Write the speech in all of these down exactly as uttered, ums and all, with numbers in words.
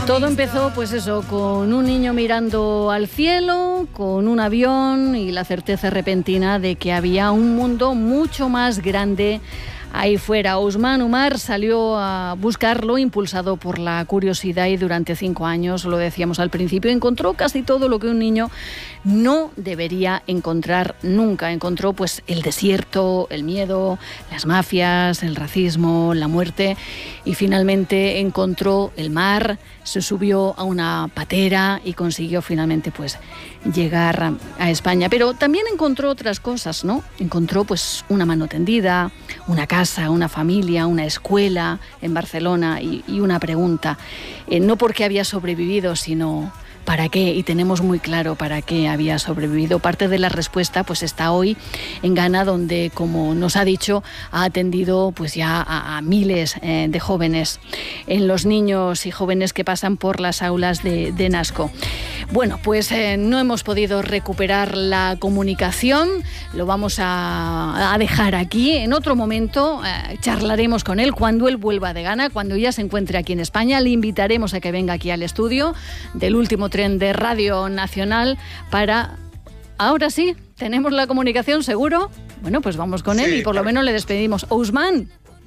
Todo empezó, pues eso, con un niño mirando al cielo, con un avión y la certeza repentina de que había un mundo mucho más grande ahí fuera. Ousmane Umar salió a buscarlo, impulsado por la curiosidad, y durante cinco años, lo decíamos al principio, encontró casi todo lo que un niño no debería encontrar nunca. Encontró pues el desierto, el miedo, las mafias, el racismo, la muerte, y finalmente encontró el mar, se subió a una patera y consiguió finalmente pues llegar a España. Pero también encontró otras cosas, ¿no? Encontró pues una mano tendida, una casa, una familia, una escuela en Barcelona y, y una pregunta, eh, no porque había sobrevivido, sino ¿para qué? Y tenemos muy claro para qué había sobrevivido. Parte de la respuesta pues está hoy en Ghana, donde, como nos ha dicho, ha atendido pues ya a, a miles eh, de jóvenes, en los niños y jóvenes que pasan por las aulas de, de NASCO. Bueno, pues eh, no hemos podido recuperar la comunicación, lo vamos a, a dejar aquí. En otro momento eh, charlaremos con él cuando él vuelva de Ghana, cuando ya se encuentre aquí en España. Le invitaremos a que venga aquí al estudio del Último Tren de Radio Nacional para... Ahora sí, tenemos la comunicación, ¿seguro? Bueno, pues vamos con sí, él y por lo menos le despedimos. Ousmane.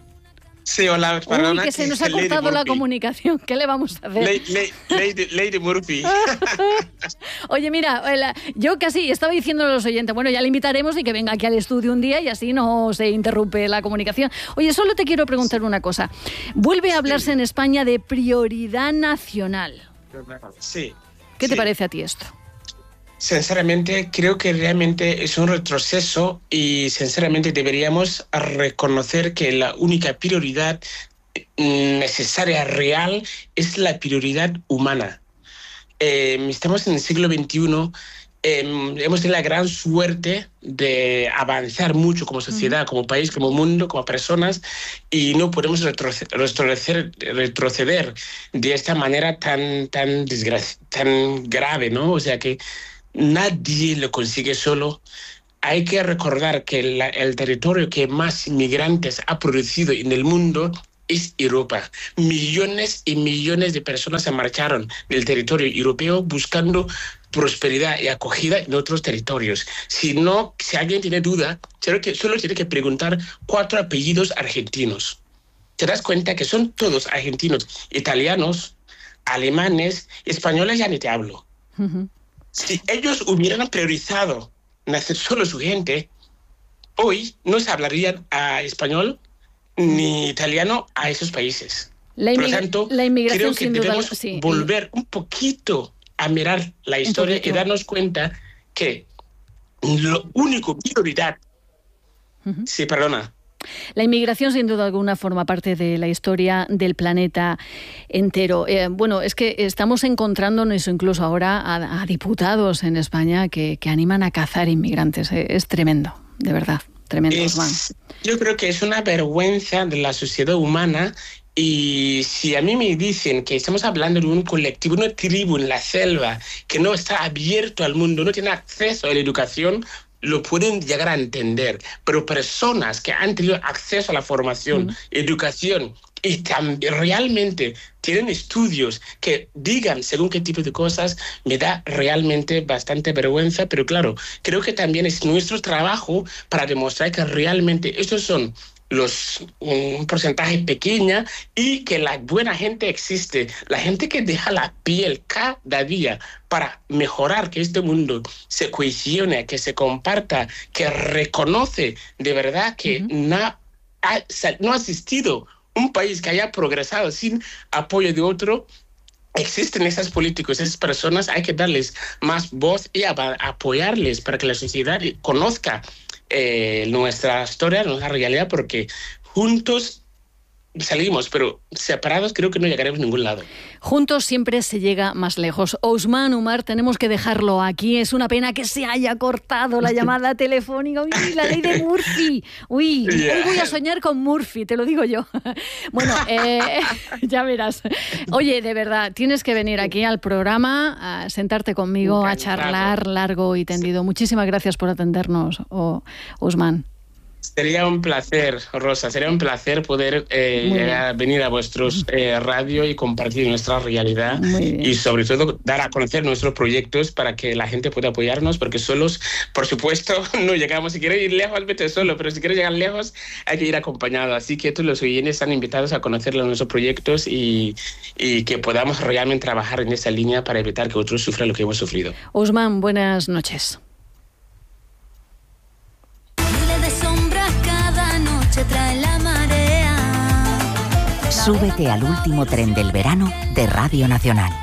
Sí, hola, perdona. Uy, que se nos ha cortado la comunicación. ¿Qué le vamos a hacer? Lady, Lady, Lady Murphy. Oye, mira, yo casi estaba diciendo a los oyentes, bueno, ya le invitaremos y que venga aquí al estudio un día y así no se interrumpe la comunicación. Oye, solo te quiero preguntar sí. una cosa. Vuelve a hablarse sí. en España de prioridad nacional. Sí. ¿Qué te sí. parece a ti esto? Sinceramente, creo que realmente es un retroceso y sinceramente deberíamos reconocer que la única prioridad necesaria, real, es la prioridad humana. Eh, estamos en el siglo veintiuno, eh, hemos tenido la gran suerte de avanzar mucho como sociedad, uh-huh. como país, como mundo, como personas, y no podemos retroceder, retroceder de esta manera tan, tan, desgraci- tan grave, ¿no? O sea que nadie lo consigue solo. Hay que recordar que la, el territorio que más inmigrantes ha producido en el mundo es Europa. Millones y millones de personas se marcharon del territorio europeo buscando prosperidad y acogida en otros territorios. Si no, si alguien tiene duda, creo que solo tiene que preguntar cuatro apellidos argentinos. Te das cuenta que son todos argentinos, italianos, alemanes, españoles, ya ni te hablo. Uh-huh. Si ellos hubieran priorizado nacer solo su gente, hoy no se hablaría a español ni italiano a esos países. La Por lo tanto, la inmigración, creo que sin debemos duda, sí. volver un poquito a mirar la historia y darnos cuenta que lo único prioridad... Uh-huh. Sí, perdona. La inmigración, sin duda alguna, forma parte de la historia del planeta entero. Eh, bueno, es que estamos encontrándonos incluso ahora a, a diputados en España que, que animan a cazar inmigrantes. Eh, es tremendo, de verdad, tremendo. Es, yo creo que es una vergüenza de la sociedad humana. Y si a mí me dicen que estamos hablando de un colectivo, una tribu en la selva que no está abierto al mundo, no tiene acceso a la educación, lo pueden llegar a entender, pero personas que han tenido acceso a la formación, mm. educación y también realmente tienen estudios que digan según qué tipo de cosas, me da realmente bastante vergüenza, pero claro, creo que también es nuestro trabajo para demostrar que realmente estos son los un porcentaje pequeño y que la buena gente existe, la gente que deja la piel cada día para mejorar, que este mundo se cohesione, que se comparta, que reconoce de verdad que uh-huh. no, ha, no ha existido un país que haya progresado sin apoyo de otro. Existen esas políticos, esas personas, hay que darles más voz y a, a apoyarles para que la sociedad conozca Eh, nuestra historia, nuestra realidad, porque juntos salimos, pero separados creo que no llegaremos a ningún lado. Juntos siempre se llega más lejos. Ousmane Umar, tenemos que dejarlo aquí. Es una pena que se haya cortado la llamada telefónica. Uy, la ley de Murphy. Uy, yeah. hoy voy a soñar con Murphy, te lo digo yo. Bueno, eh, ya verás. Oye, de verdad, tienes que venir aquí al programa, a sentarte conmigo, Encantado. a charlar largo y tendido. Sí. Muchísimas gracias por atendernos, Ousmane. Sería un placer, Rosa, sería un placer poder eh, llegar, venir a vuestros eh, radio y compartir nuestra realidad y sobre todo dar a conocer nuestros proyectos para que la gente pueda apoyarnos, porque solos, por supuesto, no llegamos. Si quieres ir lejos, vete solo, pero si quieres llegar lejos, hay que ir acompañado. Así que todos los oyentes están invitados a conocer nuestros proyectos y, y que podamos realmente trabajar en esa línea para evitar que otros sufran lo que hemos sufrido. Ousmane, buenas noches. Trae la marea. Súbete al último tren del verano de Radio Nacional.